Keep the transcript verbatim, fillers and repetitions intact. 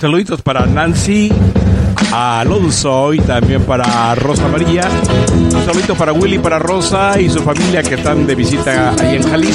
Saluditos para Nancy Alonso y también para Rosa María. Un saludito para Willy, para Rosa y su familia que están de visita ahí en Jalisco.